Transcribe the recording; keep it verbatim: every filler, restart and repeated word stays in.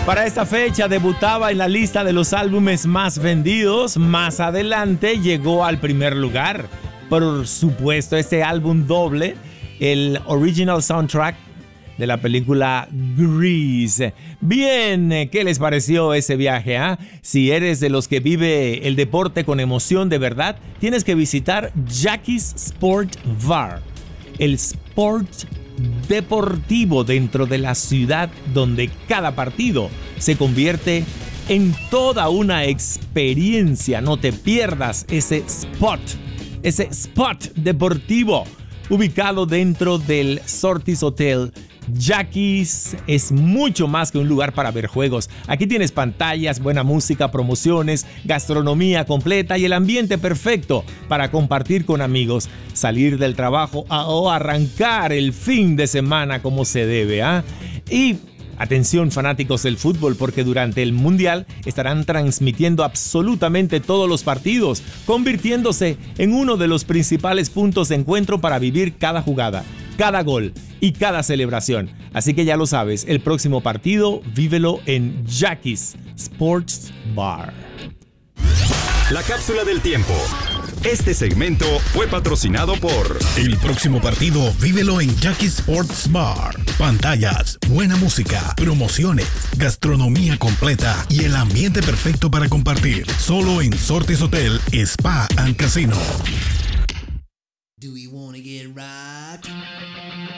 Para esta fecha debutaba en la lista de los álbumes más vendidos. Más adelante llegó al primer lugar. Por supuesto, este álbum doble, el original soundtrack de la película Grease. Bien, ¿qué les pareció ese viaje? ¿eh? Si eres de los que vive el deporte con emoción de verdad, tienes que visitar Jackie's Sport Bar, el sport deportivo dentro de la ciudad donde cada partido se convierte en toda una experiencia. No te pierdas ese spot, ese spot deportivo ubicado dentro del Surtees Hotel. Jackie's es mucho más que un lugar para ver juegos. Aquí tienes pantallas, buena música, promociones, gastronomía completa y el ambiente perfecto para compartir con amigos, salir del trabajo a, o arrancar el fin de semana como se debe. ¿eh? Y atención, fanáticos del fútbol, porque durante el Mundial estarán transmitiendo absolutamente todos los partidos, convirtiéndose en uno de los principales puntos de encuentro para vivir cada jugada, cada gol y cada celebración. Así que ya lo sabes, el próximo partido vívelo en Jackie's Sports Bar. La cápsula del tiempo. Este segmento fue patrocinado por... El próximo partido vívelo en Jackie's Sports Bar. Pantallas, buena música, promociones, gastronomía completa y el ambiente perfecto para compartir. Solo en Surtees Hotel, Spa and Casino. Do we wanna get right?